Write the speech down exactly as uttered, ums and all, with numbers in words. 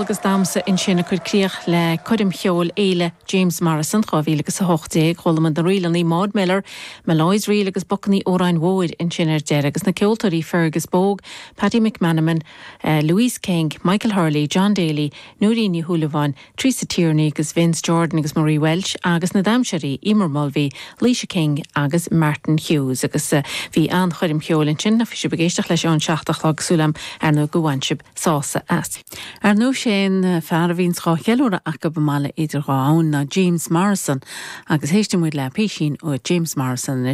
agus dámsa in sinna chuir críoch le cuidim cheol éile James Morrison chomh agus a hochté cholam an rilaní Maud Miller, Meloise Reel agus Buckley O'Ryan Wood in sinna deir agus na ceoltarí Fergus Bogue, Paddy McManaman, uh, Louise King, Michael Hurley, John Daly, Nurini Houlivan, Teresa Tierney agus Vince Jordan agus Marie Welch agus na damsearí Emer Mulvey, Leisha King agus Martin Hughes agus uh, bhí an chuidim cheol in sin na fi begéisteach leis an seachtach lag súlam ar na gohainship sása as. Ar nó sin fear a bhín sá cheúra aca bamala idir gáin na James Morrison agus héiste muid le péisín ó James Morrison